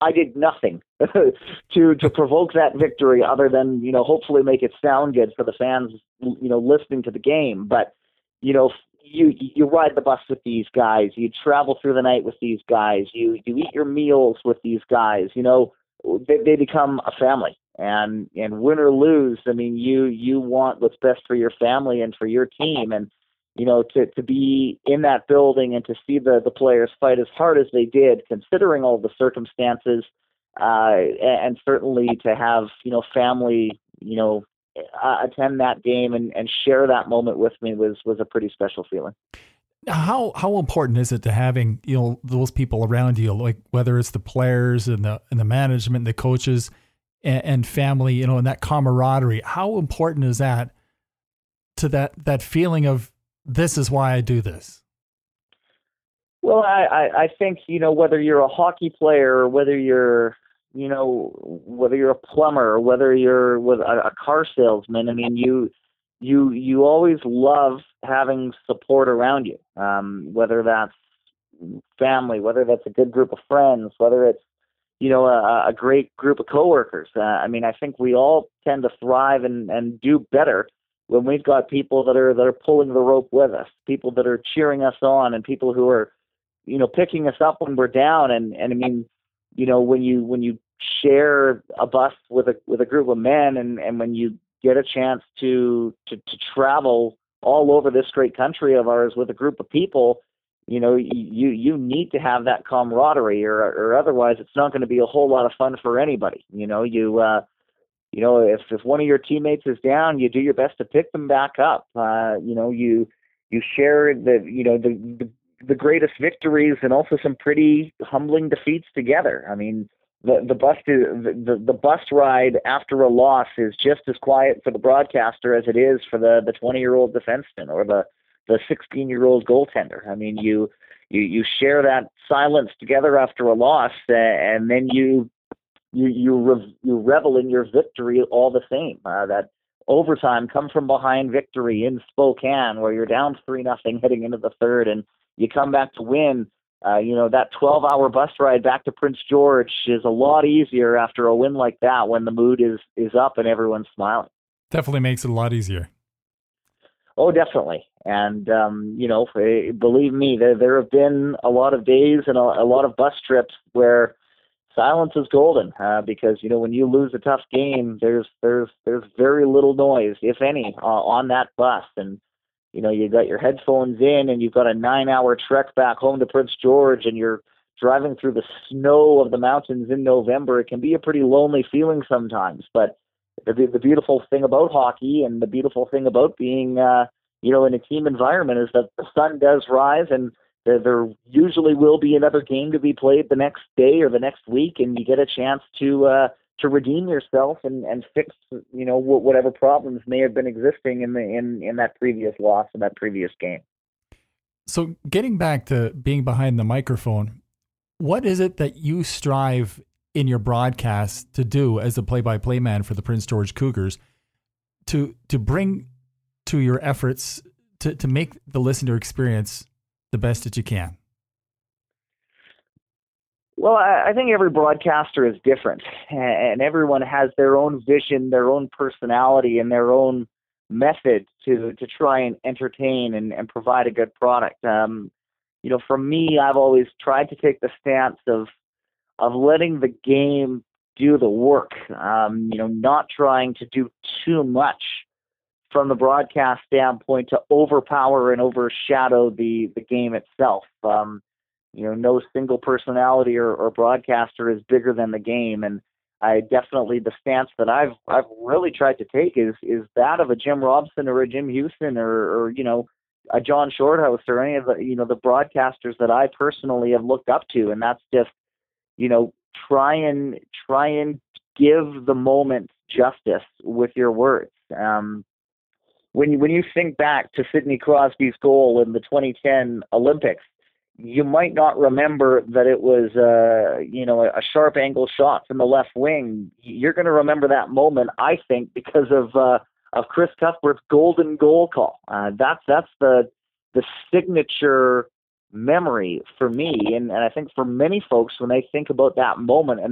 I did nothing to provoke that victory other than, hopefully make it sound good for the fans, listening to the game. But, you ride the bus with these guys, you travel through the night with these guys, you eat your meals with these guys, they become a family. And win or lose, I mean, you want what's best for your family and for your team. And, to be in that building and to see the players fight as hard as they did, considering all the circumstances, and certainly to have, family, attend that game and share that moment with me was a pretty special feeling. How important is it to having, those people around you, like whether it's the players and the management, the coaches and family, and that camaraderie? How important is that to that feeling of, this is why I do this? Well, I think, whether you're a hockey player or whether you're a plumber or whether you're with a car salesman, I mean, you always love having support around you, whether that's family, whether that's a good group of friends, whether it's, a great group of coworkers. I mean, I think we all tend to thrive and do better when we've got people that are pulling the rope with us, people that are cheering us on, and people who are, picking us up when we're down. And I mean, when you share a bus with a group of men, and when you get a chance to travel all over this great country of ours with a group of people, you need to have that camaraderie, or otherwise it's not going to be a whole lot of fun for anybody. If one of your teammates is down, you do your best to pick them back up. You share the greatest victories and also some pretty humbling defeats together. I mean, the bus ride after a loss is just as quiet for the broadcaster as it is for the 20-year-old defenseman or the 16-year-old goaltender. I mean, you share that silence together after a loss, and then you revel in your victory all the same. That overtime come from behind victory in Spokane, where you're down 3-0 heading into the third, and you come back to win. That 12-hour bus ride back to Prince George is a lot easier after a win like that, when the mood is up and everyone's smiling. Definitely makes it a lot easier. Oh, definitely. And, believe me, there have been a lot of days and a lot of bus trips where silence is golden, because, when you lose a tough game, there's very little noise, if any, on that bus. And, you got your headphones in and you've got a 9-hour trek back home to Prince George, and you're driving through the snow of the mountains in November. It can be a pretty lonely feeling sometimes, but the beautiful thing about hockey and the beautiful thing about being, in a team environment is that the sun does rise, and there usually will be another game to be played the next day or the next week, and you get a chance to redeem yourself and fix, whatever problems may have been existing in that previous loss in that previous game. So getting back to being behind the microphone, what is it that you strive in your broadcast to do as a play-by-play man for the Prince George Cougars to bring to your efforts to make the listener experience the best that you can? Well, I think every broadcaster is different, and everyone has their own vision, their own personality, and their own method to try and entertain and provide a good product. For me, I've always tried to take the stance of letting the game do the work, not trying to do too much from the broadcast standpoint to overpower and overshadow the game itself. No single personality or broadcaster is bigger than the game. And the stance that I've really tried to take is that of a Jim Robson or a Jim Houston or a John Shorthouse or any of the broadcasters that I personally have looked up to. And that's just, try and give the moment justice with your words. When you think back to Sidney Crosby's goal in the 2010 Olympics, you might not remember that it was a sharp angle shot from the left wing. You're going to remember that moment, I think, because of Chris Cuthbert's golden goal call. That's the signature memory for me, and I think for many folks when they think about that moment and